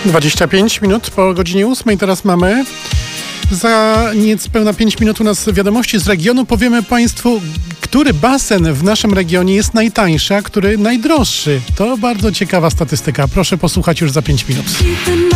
25 minut po godzinie 8. Teraz mamy za niespełna 5 minut u nas wiadomości z regionu. Powiemy Państwu, który basen w naszym regionie jest najtańszy, a który najdroższy. To bardzo ciekawa statystyka. Proszę posłuchać już za 5 minut.